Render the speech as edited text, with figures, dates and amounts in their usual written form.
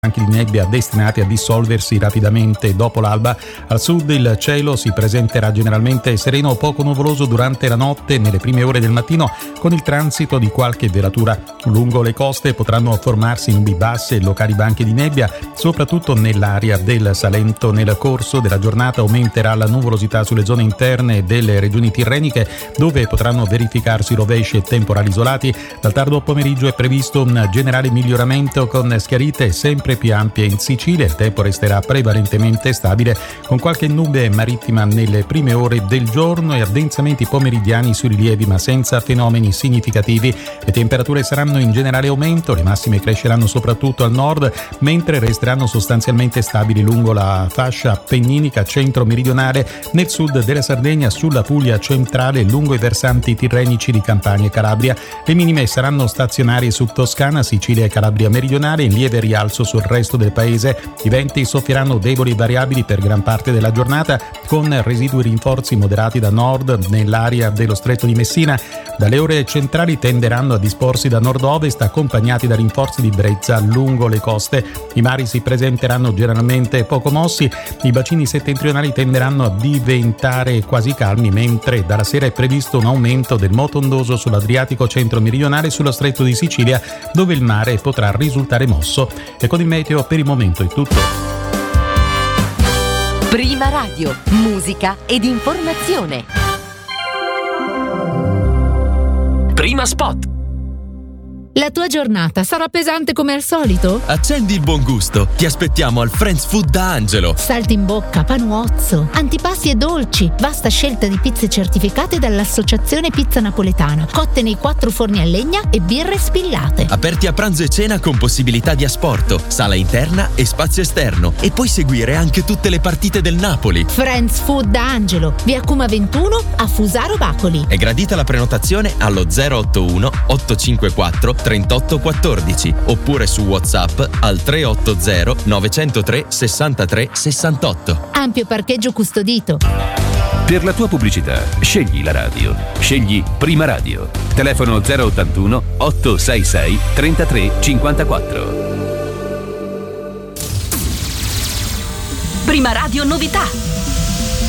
banchi di nebbia destinati a dissolversi rapidamente dopo l'alba. Al sud il cielo si presenterà generalmente sereno o poco nuvoloso durante la notte e nelle prime ore del mattino, con il transito di qualche velatura. Lungo le coste potranno formarsi nubi basse e locali banchi di nebbia, soprattutto nell'area del Salento. Nel corso della giornata aumenterà la nuvolosità sulle zone interne delle regioni tirreniche, dove potranno verificarsi rovesci e temporali isolati. Dal tardo pomeriggio è previsto un generale miglioramento con schiarite sempre più ampie in Sicilia. Il tempo resterà prevalentemente stabile, con qualche nube marittima nelle prime ore del giorno e addensamenti pomeridiani sui rilievi, ma senza fenomeni significativi. Le temperature saranno in generale aumento, le massime cresceranno soprattutto al nord, mentre resteranno sostanzialmente stabili lungo la fascia appenninica centro-meridionale, nel sud della Sardegna, sulla Puglia centrale e lungo i versanti tirrenici di Campania e Calabria. Le minime saranno stazionarie su Toscana, Sicilia e Calabria meridionale, in lieve rialzo sul resto del paese. I venti soffieranno deboli e variabili per gran parte della giornata, con residui rinforzi moderati da nord nell'area dello Stretto di Messina. Dalle ore centrali tenderanno a disporsi da nord-ovest, accompagnati da rinforzi di brezza lungo le coste. I mari si presenteranno generalmente poco mossi, i bacini settentrionali tenderanno a diventare quasi calmi, mentre dalla sera è previsto un aumento del moto ondoso sull'Adriatico centro-meridionale e sullo Stretto di Sicilia, dove il mare potrà risultare mosso. E con il meteo per il momento è tutto. Prima Radio, musica ed informazione. Prima Spot. La tua giornata sarà pesante come al solito? Accendi il buon gusto. Ti aspettiamo al Friends Food da Angelo. Salti in bocca, panuozzo, antipasti e dolci, vasta scelta di pizze certificate dall'Associazione Pizza Napoletana, cotte nei 4 forni a legna e birre spillate. Aperti a pranzo e cena con possibilità di asporto, sala interna e spazio esterno. E puoi seguire anche tutte le partite del Napoli. Friends Food da Angelo, via Cuma 21 a Fusaro Bacoli. È gradita la prenotazione allo 081 854 3814 oppure su WhatsApp al 380 903 63 68. Ampio parcheggio custodito. Per la tua pubblicità scegli la radio. Scegli Prima Radio. Telefono 081 866 33 54. Prima Radio novità.